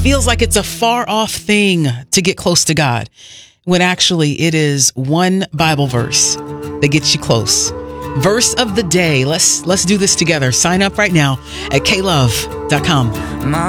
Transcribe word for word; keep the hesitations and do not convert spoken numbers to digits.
feels like it's a far off thing to get close to God, when actually it is one Bible verse that gets you close. Verse of the day. Let's let's do this together. Sign up right now at k love dot com.